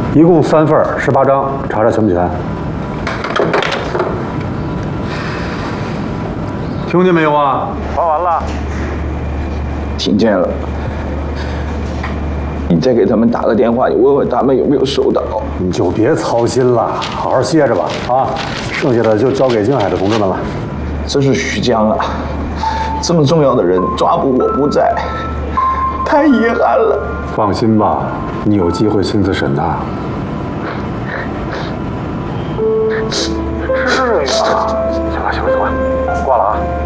一共3份，18张，查查全不全？听见没有啊？ 发完了。 听见了。你再给他们打个电话，你问问他们有没有收到。 你就别操心了，好好歇着吧啊！剩下的就交给静海的同志们了。 这是徐江啊，这么重要的人抓捕我不在，太遗憾了。 放心吧，你有机会亲自审他。 是这个啊！行了，挂了啊。